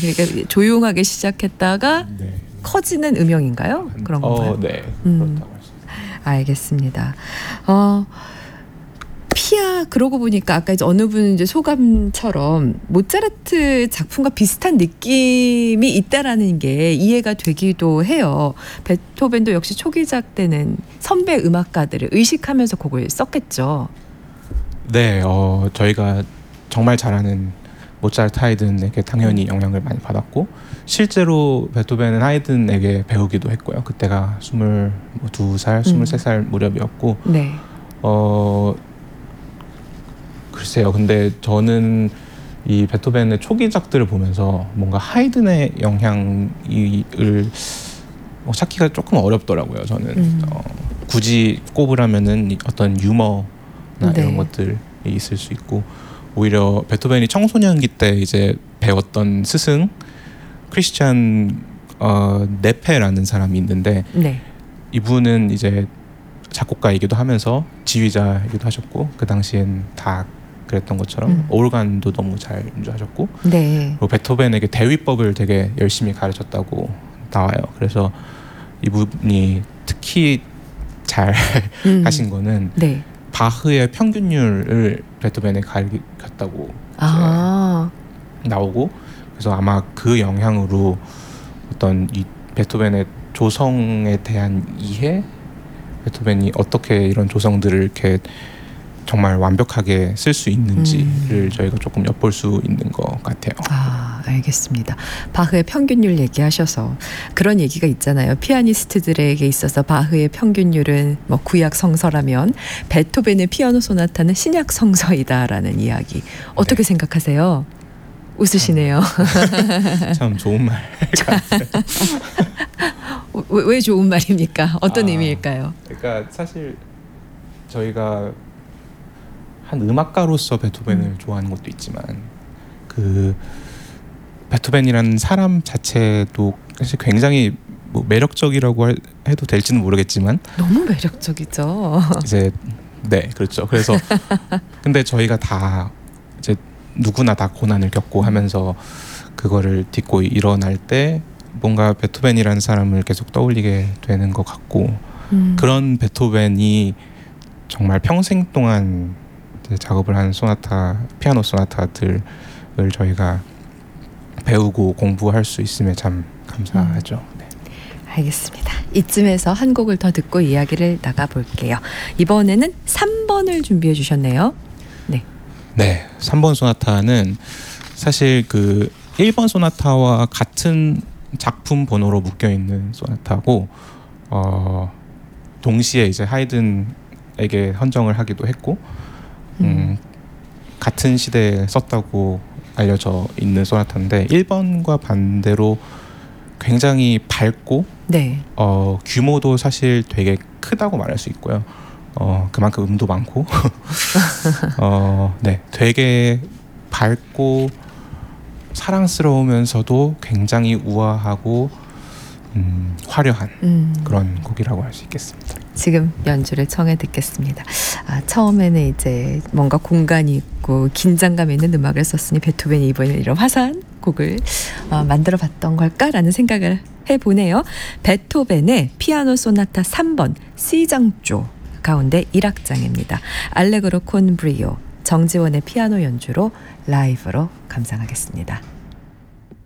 그러니까 조용하게 시작했다가 네. 커지는 음영인가요? 그런 건가요? 네. 그렇다고 할 수 있습니다. 알겠습니다. 피아 그러고 보니까 아까 이제 어느 분은 이제 소감처럼 모차르트 작품과 비슷한 느낌이 있다라는 게 이해가 되기도 해요. 베토벤도 역시 초기작 때는 선배 음악가들을 의식하면서 곡을 썼겠죠. 네, 저희가 정말 잘하는 모차르트, 하이든에게 당연히 영향을 많이 받았고 실제로 베토벤은 하이든에게 배우기도 했고요. 그때가 22살, 23살 무렵이었고 네. 글쎄요. 근데 저는 이 베토벤의 초기작들을 보면서 뭔가 하이든의 영향을 찾기가 조금 어렵더라고요. 저는 굳이 꼽으라면은 어떤 유머나 네. 이런 것들이 있을 수 있고 오히려 베토벤이 청소년기 때 이제 배웠던 스승 크리스찬 네페라는 사람이 있는데 네. 이분은 이제 작곡가이기도 하면서 지휘자이기도 하셨고 그 당시엔 다 그랬던 것처럼 오르간도 너무 잘 연주하셨고 네. 그리고 베토벤에게 대위법을 되게 열심히 가르쳤다고 나와요. 그래서 이분이 특히 잘 하신 거는 네. 바흐의 평균율을 베토벤에 가르쳤다고 나오고 그래서 아마 그 영향으로 어떤 이 베토벤의 조성에 대한 이해, 베토벤이 어떻게 이런 조성들을 이렇게 정말 완벽하게 쓸 수 있는지를 저희가 조금 엿볼 수 있는 것 같아요. 알겠습니다. 바흐의 평균율 얘기하셔서 그런 얘기가 있잖아요. 피아니스트들에게 있어서 바흐의 평균율은 뭐 구약 성서라면 베토벤의 피아노 소나타는 신약 성서이다라는 이야기. 어떻게 생각하세요? 웃으시네요. 참 좋은 말 같아요. 왜 좋은 말입니까? 어떤 의미일까요? 그러니까 사실 저희가 한 음악가로서 베토벤을 좋아하는 것도 있지만 그 베토벤이라는 사람 자체도 사실 굉장히 뭐 매력적이라고 해도 될지는 모르겠지만 너무 매력적이죠. 이제 네 그렇죠. 그래서 근데 저희가 다 이제 누구나 다 고난을 겪고 하면서 그거를 딛고 일어날 때 뭔가 베토벤이라는 사람을 계속 떠올리게 되는 것 같고 그런 베토벤이 정말 평생 동안 작업을 한 소나타, 피아노 소나타들을 저희가 배우고 공부할 수 있음에 참 감사하죠. 네. 알겠습니다. 이쯤에서 한 곡을 더 듣고 이야기를 나가볼게요. 이번에는 3번을 준비해 주셨네요. 네, 3번 소나타는 사실 그 1번 소나타와 같은 작품 번호로 묶여 있는 소나타고 동시에 이제 하이든에게 헌정을 하기도 했고 같은 시대에 썼다고 알려져 있는 소나타인데 1번과 반대로 굉장히 밝고 네. 규모도 사실 되게 크다고 말할 수 있고요. 그만큼 음도 많고 네, 되게 밝고 사랑스러우면서도 굉장히 우아하고 화려한 그런 곡이라고 할 수 있겠습니다. 지금 연주를 청해 듣겠습니다. 처음에는 이제 뭔가 공간이 있고 긴장감 있는 음악을 썼으니 베토벤이 이번에 이런 화사한 곡을 만들어 봤던 걸까라는 생각을 해보네요. 베토벤의 피아노 소나타 3번 C장조 가운데 1악장입니다. 알레그로 콘 브리오 정지원의 피아노 연주로 라이브로 감상하겠습니다.